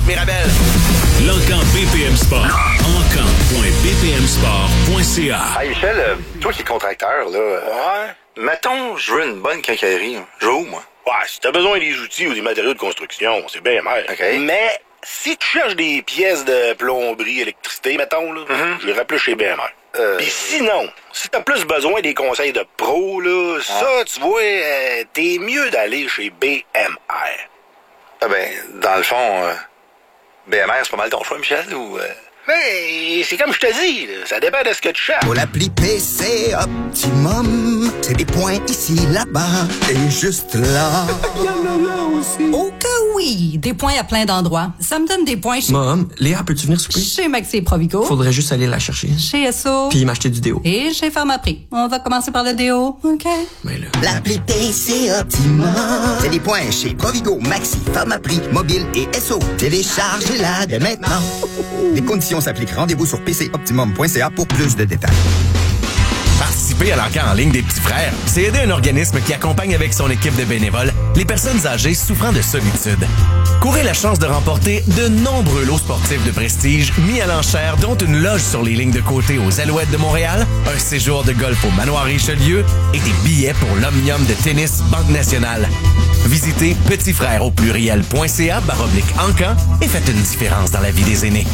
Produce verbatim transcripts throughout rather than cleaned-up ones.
Mirabel. L'Encan B P M Sport. encan point b p m sport point c a. Hey Michel, euh, toi qui es contracteur, là. Ouais. Mettons, je veux une bonne quincaillerie. Je vais où, moi? Ouais, si t'as besoin des outils ou des matériaux de construction, c'est bien mal. OK. Mais si tu cherches des pièces de plomberie, électricité, mettons, là, mm-hmm. j'irais plus chez B M R. Euh... Puis sinon, si t'as plus besoin des conseils de pro, là, ah. ça, tu vois, euh, t'es mieux d'aller chez B M R. Ah ben, dans le fond, euh, B M R, c'est pas mal ton choix, Michel, ou... Euh... Mais c'est comme je te dis, là, ça dépend de ce que tu cherches. Pour l'appli P C Optimum, c'est des points ici, là-bas et juste là. Il y en a là aussi. Oh que oui! Des points à plein d'endroits. Ça me donne des points chez... Mom, Léa, peux-tu venir souper? Chez Maxi et Provigo. Faudrait juste aller la chercher. Chez S O. Puis m'acheter du déo. Et chez Pharmaprix. On va commencer par le déo, OK? Mais là... L'appli P C Optimum, c'est des points chez Provigo, Maxi, Pharmaprix, Mobile et S O. Téléchargez-la dès maintenant. Les conditions s'appliquent. Rendez-vous sur p c optimum point c a pour plus de détails. Participer à l'encan en ligne des petits frères, c'est aider un organisme qui accompagne avec son équipe de bénévoles les personnes âgées souffrant de solitude. Courez la chance de remporter de nombreux lots sportifs de prestige mis à l'enchère, dont une loge sur les lignes de côté aux Alouettes de Montréal, un séjour de golf au Manoir Richelieu et des billets pour l'Omnium de tennis Banque Nationale. Visitez petitsfrères au pluriel point c a baroblique encan et faites une différence dans la vie des aînés.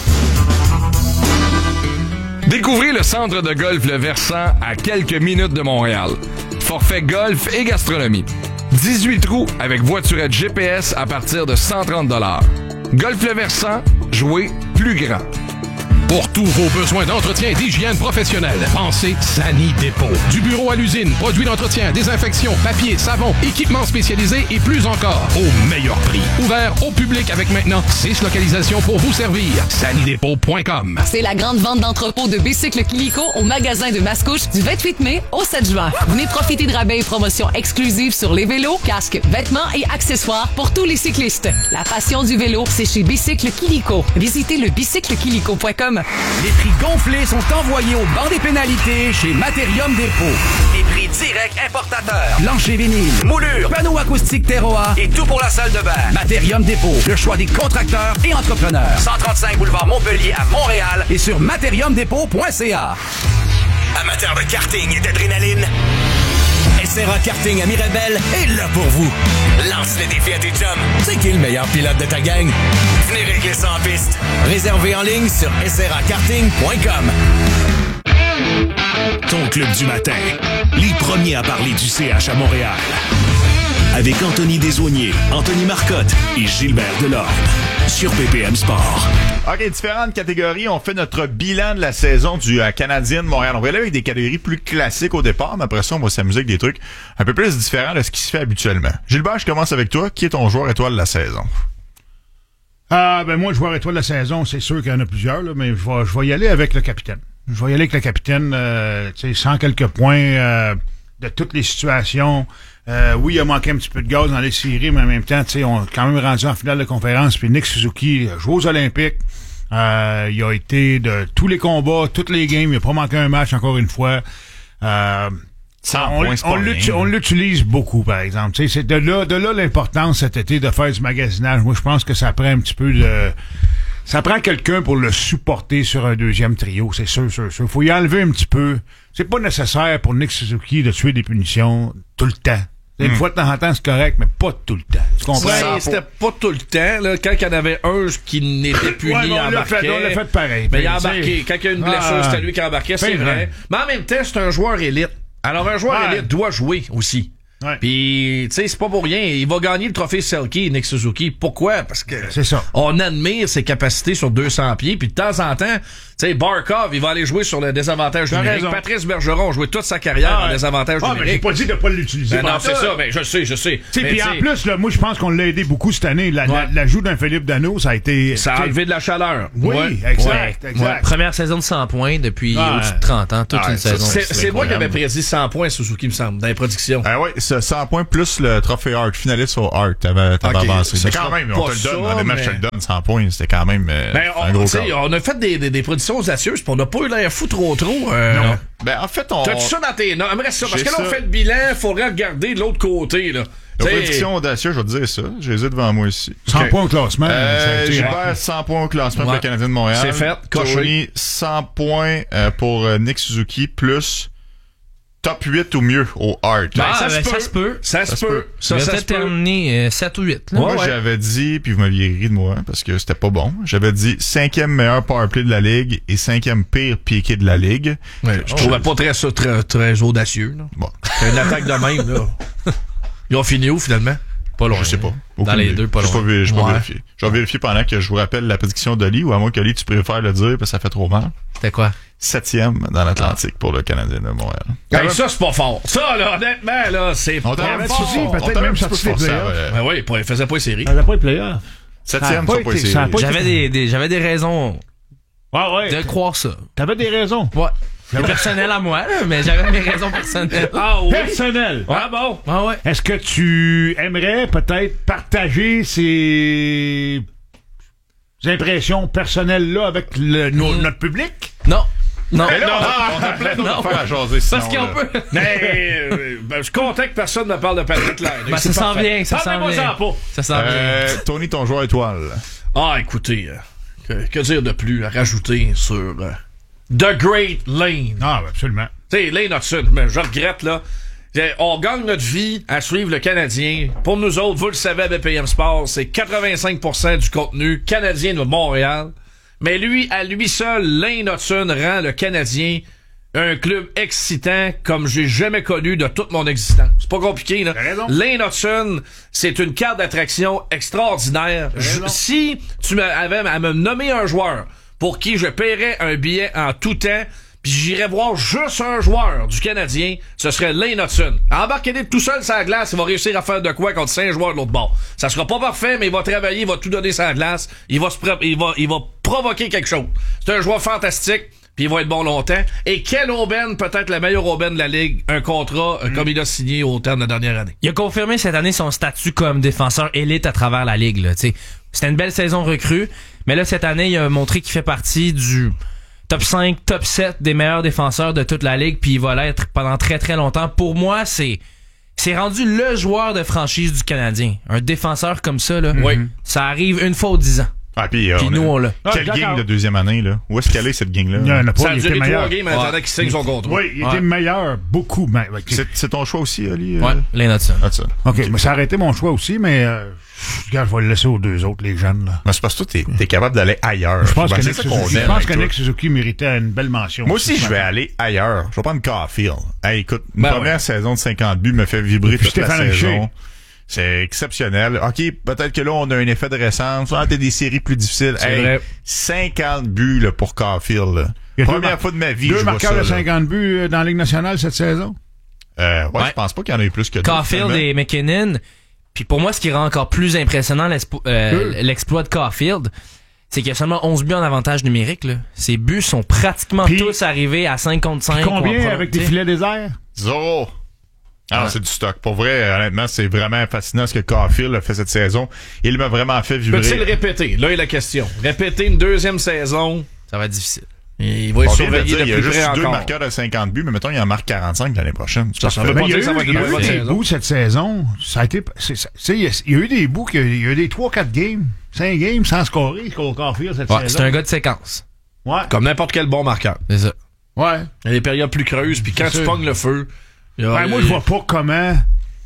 Découvrez le centre de golf Le Versant à quelques minutes de Montréal. Forfait golf et gastronomie. dix-huit trous avec voiturette G P S à partir de cent trente dollars. Golf Le Versant, jouez plus grand. Pour tous vos besoins d'entretien et d'hygiène professionnelle, pensez Sani Dépôt. Du bureau à l'usine, produits d'entretien, désinfection, papier, savon, équipements spécialisés et plus encore, au meilleur prix. Ouvert au public avec maintenant six localisations pour vous servir. sani dépôt point com. C'est la grande vente d'entrepôt de bicycles Kilico au magasin de Mascouche du vingt-huit mai au sept juin. Venez profiter de rabais et promotions exclusives sur les vélos, casques, vêtements et accessoires pour tous les cyclistes. La passion du vélo, c'est chez Bicycle Kilico. Visitez le bicycle kilico point com. Les prix gonflés sont envoyés au banc des pénalités chez Materium Dépôt. Des prix directs importateurs. Plancher vinyle, moulure, panneaux acoustiques Terroir et tout pour la salle de bain. Materium Dépôt, le choix des contracteurs et entrepreneurs. cent trente-cinq boulevard Montpellier à Montréal et sur materium dépôt point c a. Amateurs de karting et d'adrénaline, S R A Karting à Mirabel est là pour vous. Lance le défi à tes chums. C'est qui le meilleur pilote de ta gang? Venez régler ça en piste. Réservé en ligne sur s r a karting point com. Ton club du matin. Les premiers à parler du C H à Montréal. Avec Anthony Desaulniers, Anthony Marcotte et Gilbert Delorme. Sur B P M Sport. OK, différentes catégories. On fait notre bilan de la saison du euh, Canadien de Montréal. On va aller avec des catégories plus classiques au départ, mais après ça, on va s'amuser avec des trucs un peu plus différents de ce qui se fait habituellement. Gilbert, je commence avec toi. Qui est ton joueur étoile de la saison? Ah, ben moi, le joueur étoile de la saison, c'est sûr qu'il y en a plusieurs, là, mais je vais, je vais y aller avec le capitaine. Je vais y aller avec le capitaine, euh, tu sais, sans quelques points euh, de toutes les situations. Euh, oui, il a manqué un petit peu de gaz dans les séries, mais en même temps, tu sais, on est quand même rendu en finale de conférence. Puis Nick Suzuki joue aux Olympiques. Euh, il a été de tous les combats, toutes les games. Il a pas manqué un match encore une fois. Euh, on, points, on, l'utilise, on l'utilise beaucoup, par exemple. Tu sais, c'est de là, de là l'importance cet été de faire du magasinage. Moi, je pense que ça prend un petit peu de... Ça prend quelqu'un pour le supporter sur un deuxième trio, c'est sûr, sûr, sûr. Faut y enlever un petit peu. C'est pas nécessaire pour Nick Suzuki de tuer des punitions tout le temps. Une hmm. fois de temps en temps, c'est correct, mais pas tout le temps. Tu comprends? Ouais, c'était pas tout le temps. Là. Quand il y en avait un qui n'était puni, ouais, il embarquait. Fait, on l'a fait pareil. Mais il a embarqué. Quand il y a une blessure, ah, c'était lui qui embarquait, c'est vrai. vrai. Mais en même temps, c'est un joueur élite. Alors, un joueur ouais. élite doit jouer aussi. Ouais. Puis, tu sais, c'est pas pour rien. Il va gagner le trophée Selke, Nick Suzuki. Pourquoi? Parce que c'est ça. On admire ses capacités sur deux cents pieds. Puis de temps en temps, tu sais, Barkov, il va aller jouer sur le désavantage T'as numérique. raison. Patrice Bergeron a joué toute sa carrière ah, en désavantage ah, numérique. Mais j'ai pas dit de pas l'utiliser. Ben non, c'est ça. Ben, je sais, je sais. Puis en plus, là, moi, je pense qu'on l'a aidé beaucoup cette année. La, ouais. L'ajout d'un Philippe Danault, ça a été... Ça a enlevé de la chaleur. Oui, ouais. exact, ouais. exact. Ouais. Première saison de cent points depuis ah, au-dessus de trente ans. Toute ah, une saison. C'est, c'est moi qui avais prédit cent points, Suzuki, me semble, dans les prédictions. Ah oui, cent points plus le trophée Hart, finaliste au Hart, t'avais, t'avais okay, avancé. Mais quand même, on te le donne, dans les matchs, je te le donne, cent points, c'était quand même euh, ben, on, un gros cas. On a fait des, des, des prédictions audacieuses, puis on n'a pas eu l'air fou trop trop. Euh, non. Ben, en fait, on... T'as-tu ça dans tes noms? Aimerais ça, parce que là, on fait le bilan, faudrait regarder de l'autre côté, là. La prédiction audacieuse, je vais te dire ça. J'ai les ai devant moi ici. cent okay. points au classement. Euh, Gilbert, cent points au classement ouais. pour le Canadien de Montréal. C'est fait. Tony, cent points euh, pour euh, Nick Suzuki, plus top huit ou mieux au Hart. Ben, ah, ça, ben, se ça se peut. Ça se peut. Ça, ça, ça se peut. terminé euh, sept ou huit. Là. Moi, ouais, j'avais dit, puis vous m'aviez ri de moi, parce que c'était pas bon. J'avais dit cinquième meilleur powerplay de la Ligue et cinquième pire piqué de la Ligue. Ouais, je oh, trouvais ouais. pas très, très, très, très audacieux. Là. Bon. C'est une attaque de même, là. Ils ont fini où, finalement? Pas loin. Je sais pas. Aucune Dans les idée. deux, pas loin. Je vais pas vérifier. Je vais vérifier pendant que je vous rappelle la prédiction d'Oli, ou à moins qu'Oli, tu préfères le dire, parce que ça fait trop mal. C'était quoi? Septième dans l'Atlantique ah. pour le Canadien de Montréal. Hey, ça, c'est pas fort. Ça, là, honnêtement, là, c'est on pas fort. Souci, peut-être même sorti des playoffs. Ben oui, il faisait pas les séries. Il faisait pas les playoffs. Septième, ça pas les séries. J'avais des, des, j'avais des raisons ouais, ouais. de croire ça. T'avais des raisons? Ouais. C'est personnel à moi, là, mais j'avais mes raisons personnelles. Ah oui? Personnel? Ouais. Ah bon? Ah ouais. Est-ce que tu aimerais peut-être partager ces impressions personnelles-là avec le, no, mmh. notre public? Non. Non, mais là, non, on a plein d'autres affaires à jaser sinon. Parce qu'on peut. Mais euh, ben, je suis content que personne ne parle de Patrick Laine. Ben, ça sent bien, ça sent bien. Ça sent euh, bien. Tony, ton joueur étoile. Ah, écoutez, euh, que, que dire de plus à rajouter sur euh, The Great Lane? Ah, absolument. Tu sais, Lane Hudson, mais je regrette, là. On gagne notre vie à suivre le Canadien. Pour nous autres, vous le savez, à B P M Sport, c'est quatre-vingt-cinq pour cent du contenu canadien de Montréal. Mais lui, à lui seul, Lane Hudson rend le Canadien un club excitant comme j'ai jamais connu de toute mon existence. C'est pas compliqué, là. Lane Hudson, c'est une carte d'attraction extraordinaire. Je, si tu avais à me nommer un joueur pour qui je paierais un billet en tout temps, puis j'irais voir juste un joueur du Canadien, ce serait Lane Hudson. Embarquez tout seul sur la glace, il va réussir à faire de quoi contre cinq joueurs de l'autre bord. Ça sera pas parfait, mais il va travailler, il va tout donner sur la glace, il va se pré- il va, il va provoquer quelque chose. C'est un joueur fantastique, puis il va être bon longtemps. Et quelle aubaine, peut-être la meilleure aubaine de la Ligue, un contrat mm. comme il a signé au terme de la dernière année. Il a confirmé cette année son statut comme défenseur élite à travers la Ligue, là, t'sais. C'était une belle saison recrue, mais là, cette année, il a montré qu'il fait partie du top cinq, top sept des meilleurs défenseurs de toute la Ligue, puis il va l'être pendant très très longtemps. Pour moi, c'est c'est rendu le joueur de franchise du Canadien. Un défenseur comme ça, là, oui. ça arrive une fois aux dix ans. Ah, puis euh, nous, on l'a. Quelle ah, gang de deuxième année, là? Où est-ce qu'elle est, cette gang-là? Il y en a pas, ça a il duré était trois games, mais attendant qu'il signe son contrat. Oui, il était ouais. meilleur, beaucoup. Mais, okay. c'est, c'est ton choix aussi, Ali? Ouais, Lane Hudson. Hudson. OK, okay. mais ça a arrêté mon choix aussi, mais euh, regarde, je vais le laisser aux deux autres, les jeunes. Là. Mais c'est parce que toi, t'es, t'es capable d'aller ailleurs. Je pense ben, que Nick Suzuki, je pense que Nick Suzuki méritait une belle mention. Moi aussi, je vais aller ailleurs. Je vais prendre Caulfield. Hey, écoute, une ben première ouais. saison de cinquante buts me fait vibrer toute la saison. Richer. C'est exceptionnel. OK, peut-être que là, on a un effet de récence. On a des séries plus difficiles. C'est hey, vrai. cinquante buts là, pour Caulfield. Là. Première mar- fois de ma vie, deux je vois ça. Deux marqueurs de cinquante buts dans la Ligue nationale cette saison? Euh, ouais, ouais. Je pense pas qu'il y en ait plus que deux. Caulfield et McKinnon. Puis pour moi, ce qui rend encore plus impressionnant euh, l'exploit de Caulfield, c'est qu'il y a seulement onze buts en avantage numérique. Là. Ces buts sont pratiquement Puis, tous arrivés à cinq contre cinq. Combien avec des filets déserts? Zéro. Ah, ouais. c'est du stock. Pour vrai, honnêtement, c'est vraiment fascinant ce que Caulfield a fait cette saison. Il m'a vraiment fait vibrer. Peut-il le répéter? Là est la question. Répéter une deuxième saison, ça va être difficile. Il va être surveillé de plus près encore. Il y a juste deux marqueurs de cinquante buts, mais mettons, il en marque quarante-cinq l'année prochaine. Ça, ça veut pas dire que ça va être une bonne saison. Il y a eu des bouts cette saison. Ça a été, c'est, c'est, il y a eu des bouts, il y a eu des trois quatre games, cinq games sans scorer, au Caulfield cette ouais, saison. C'est un gars de séquence. Ouais. Comme n'importe quel bon marqueur. C'est ça. Ouais. Il y a des périodes plus creuses, puis quand c'est tu pognes le feu, il y a, ben, moi, je vois pas comment.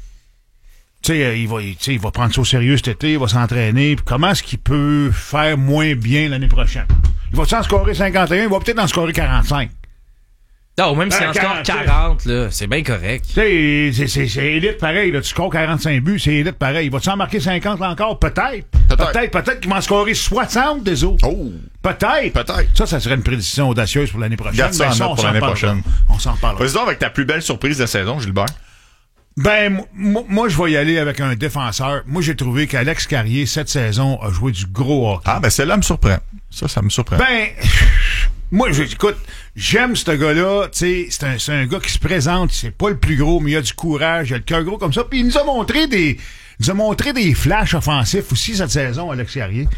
Tu sais, il va, il va prendre ça au sérieux cet été, il va s'entraîner. Puis comment est-ce qu'il peut faire moins bien l'année prochaine? Il va-tu en scorer cinquante et un? Il va peut-être en scorer quarante-cinq. Non, même s'il en score quarante, là, c'est bien correct. Tu sais, c'est, c'est, c'est élite pareil. Là. Tu scores quarante-cinq buts, c'est élite pareil. Il va-tu en marquer cinquante encore? Peut-être. Peut-être, peut-être, peut-être qu'il va en scorer soixante des autres. Oh! Peut-être. Peut-être. Ça, ça serait une prédiction audacieuse pour l'année prochaine. Garde ça en note pour l'année prochaine. On s'en parle. Vas-y donc avec ta plus belle surprise de saison, Gilbert. Ben, m- moi, je vais y aller avec un défenseur. Moi, j'ai trouvé qu'Alex Carrier, cette saison, a joué du gros hockey. Ah, ben, celle-là me surprend. Ça, ça me surprend. Ben, moi, écoute, j'aime ce gars-là. Tu sais, c'est un, c'est un gars qui se présente. C'est pas le plus gros, mais il a du courage. Il a le cœur gros comme ça. Puis il nous a montré des, il nous a montré des flashs offensifs aussi cette saison, Alex Carrier.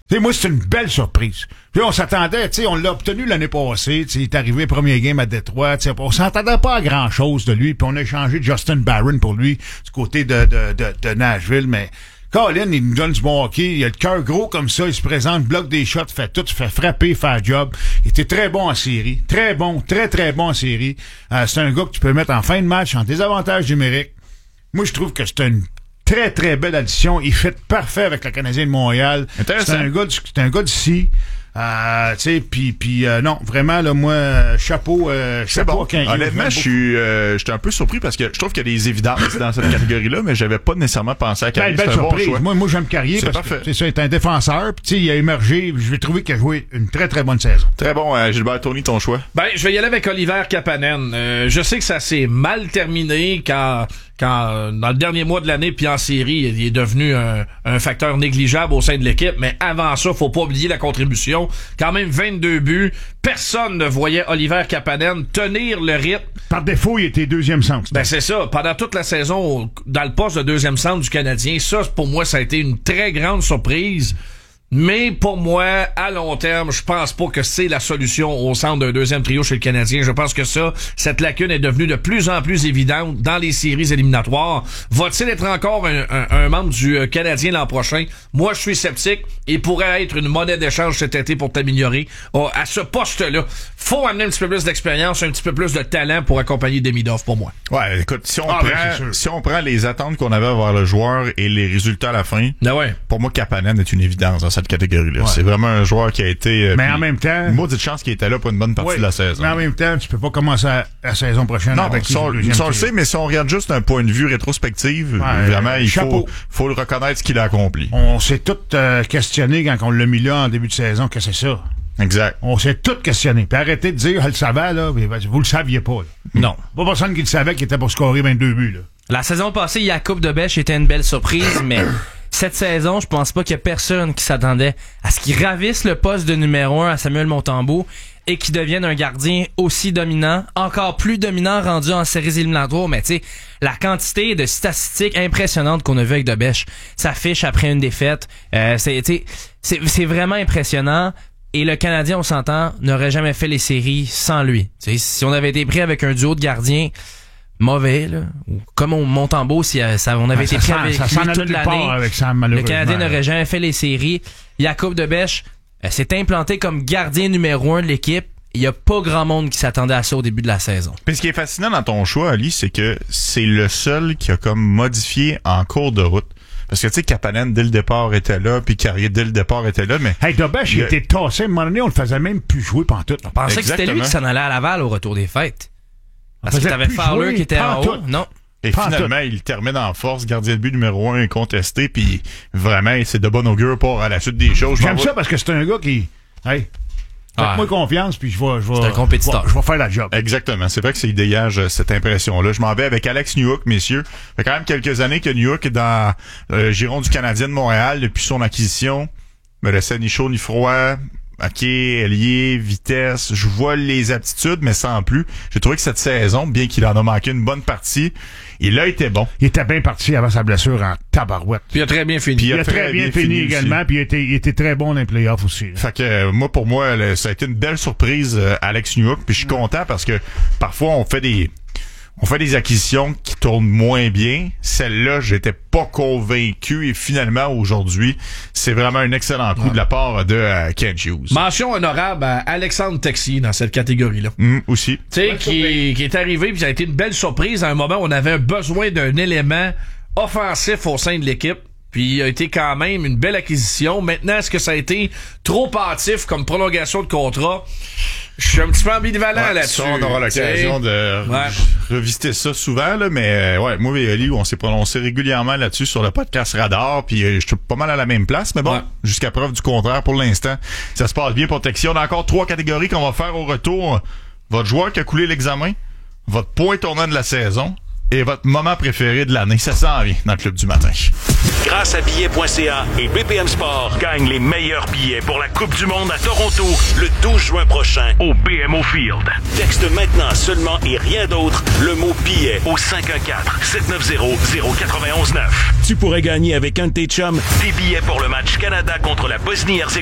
T'sais, moi, c'est une belle surprise. Puis on s'attendait, tu sais, on l'a obtenu l'année passée, tu sais, il est arrivé premier game à Détroit, tu sais, on s'attendait pas à grand-chose de lui, puis on a échangé Justin Barron pour lui du côté de, de, de, de Nashville, mais Colin, il nous donne du bon hockey, il a le cœur gros comme ça, il se présente, bloque des shots, fait tout, fait frapper, fait job. Il était très bon en série, très bon, très très bon en série. Euh, c'est un gars que tu peux mettre en fin de match, en désavantage numérique. Moi, je trouve que c'est une très, très belle addition. Il fait parfait avec le Canadien de Montréal. C'est un gars, c'est un gars d'ici. Euh, tu sais, puis puis euh, non, vraiment là, moi, euh, chapeau, euh, chapeau. Bon. Honnêtement, je suis, euh, j'étais un peu surpris parce que je trouve qu'il y a des évidences dans cette catégorie-là, mais j'avais pas nécessairement pensé à Carrier. Ben, belle c'est un surprise. Bon choix. Moi, moi, j'aime Carrier parce parfait. que c'est ça, il est un défenseur. Puis tu sais, il a émergé. Je vais trouver qu'il a joué une très très bonne saison. Très bon, euh, Gilbert Tony, ton choix. Ben, je vais y aller avec Oliver Kapanen. Euh, je sais que ça s'est mal terminé quand. Quand dans le dernier mois de l'année puis en série, il est devenu un, un facteur négligeable au sein de l'équipe, mais avant ça, faut pas oublier la contribution. Quand même vingt-deux buts, personne ne voyait Oliver Kapanen tenir le rythme. Par défaut, il était deuxième centre. Ben c'est ça, pendant toute la saison dans le poste de deuxième centre du Canadien, ça pour moi ça a été une très grande surprise. Mais pour moi, à long terme, je pense pas que c'est la solution au centre d'un deuxième trio chez le Canadien. Je pense que ça, cette lacune est devenue de plus en plus évidente dans les séries éliminatoires. Va-t-il être encore un, un, un membre du euh, Canadien l'an prochain? Moi, je suis sceptique. Il pourrait être une monnaie d'échange cet été pour t'améliorer. Oh, à ce poste-là, faut amener un petit peu plus d'expérience, un petit peu plus de talent pour accompagner Demidov pour moi. Ouais, écoute, si on ah, prend ben, si on prend les attentes qu'on avait vers le joueur et les résultats à la fin, ben ouais. pour moi, Kapanen est une évidence dans cette catégorie-là. Ouais. C'est vraiment un joueur qui a été... Euh, mais en même temps... Une maudite chance qu'il était là pour une bonne partie ouais, de la saison. Mais en même temps, tu peux pas commencer à, à la saison prochaine non, avec si on, si on le sait, mais si on regarde juste d'un point de vue rétrospectif, ouais, vraiment, il faut, faut le reconnaître ce qu'il a accompli. On s'est tout euh, questionné quand on l'a mis là en début de saison, que c'est ça. Exact. On s'est tout questionné. Puis arrêtez de dire, elle le savait, là, mais vous le saviez pas. Là. Non. Pas personne qui le savait qu'il était pour scorer vingt-deux buts, là. La saison passée, Jakub Dobeš était une belle surprise, mais cette saison, je pense pas qu'il y a personne qui s'attendait à ce qu'il ravisse le poste de numéro un à Samuel Montembeault et qu'il devienne un gardien aussi dominant, encore plus dominant rendu en séries éliminatoires. Mais tu sais, la quantité de statistiques impressionnantes qu'on a vues avec Dobeš s'affiche après une défaite. Euh, c'est, c'est, c'est vraiment impressionnant. Et le Canadien, on s'entend, n'aurait jamais fait les séries sans lui. T'sais, si on avait été pris avec un duo de gardiens mauvais, là, ou comme on Montembeault, si ça, on avait ben, été pris sent, avec ça lui toute l'année, avec Sam, le Canadien n'aurait jamais fait les séries. Jakub Dobeš euh, s'est implanté comme gardien numéro un de l'équipe. Il y a pas grand monde qui s'attendait à ça au début de la saison. Puis ce qui est fascinant dans ton choix, Ali, c'est que c'est le seul qui a comme modifié en cours de route. Parce que, tu sais, Kapanen, dès le départ, était là, puis Carrier, dès le départ, était là, mais... Hey, Dobeš, il était tassé. À un moment donné, on le faisait même plus jouer pantoute. On pensait Exactement. que c'était lui qui s'en allait à Laval au retour des fêtes. Parce que t'avais Fowler qui était en haut. Non. Et Pantoute. Finalement, il termine en force, gardien de but numéro un incontesté, puis vraiment, c'est de bon augure pour à la suite des choses. J'aime ça parce que c'est un gars qui... Hey, faites-moi ah. confiance, puis je vais, je vais, c'est un compétiteur. Je vais, je vais faire la job. Exactement. C'est vrai que ça dégage cette impression-là. Je m'en vais avec Alex Newhook, messieurs. Ça fait quand même quelques années que Newhook est dans le giron du Canadien de Montréal depuis son acquisition. Me laissait ni chaud ni froid. OK, ailier, vitesse. Je vois les aptitudes, mais sans plus. J'ai trouvé que cette saison, bien qu'il en a manqué une bonne partie, il a été bon. Il était bien parti avant sa blessure en tabarouette. Puis il a très bien fini. Puis il a, il a très, très bien, bien fini, fini également, puis il était, il était très bon dans les playoffs aussi. Là. Fait que euh, moi, pour moi, là, ça a été une belle surprise, euh, Alex Newhook, puis je suis content parce que parfois on fait des... On fait des acquisitions qui tournent moins bien. Celle-là, j'étais pas convaincu et finalement, aujourd'hui, c'est vraiment un excellent coup ouais. de la part de euh, Kent Hughes. Mention honorable à Alexandre Texier dans cette catégorie-là. Mmh, aussi. Tu sais, ouais, qui, qui est arrivé puis ça a été une belle surprise à un moment où on avait besoin d'un élément offensif au sein de l'équipe. Puis il a été quand même une belle acquisition. Maintenant, est-ce que ça a été trop hâtif comme prolongation de contrat? Je suis un petit peu ambivalent ouais, là-dessus. Ça, on aura l'occasion de ouais. revisiter ça souvent, là, mais ouais, moi et Oli, on s'est prononcé régulièrement là-dessus sur le podcast Radar, puis euh, je suis pas mal à la même place, mais bon, ouais. jusqu'à preuve du contraire pour l'instant, ça se passe bien pour Texier. On a encore trois catégories qu'on va faire au retour. Votre joueur qui a coulé l'examen, votre point tournant de la saison, et votre moment préféré de l'année. Ça s'en vient dans le Club du matin. Grâce à billets point c a et B P M Sport, gagne les meilleurs billets pour la Coupe du Monde à Toronto le douze juin prochain au B M O Field. Texte maintenant seulement et rien d'autre le mot billet au cinq un quatre, sept neuf zéro, zéro neuf un neuf. Tu pourrais gagner avec un de tes chums des billets pour le match Canada contre la Bosnie-Herzégovine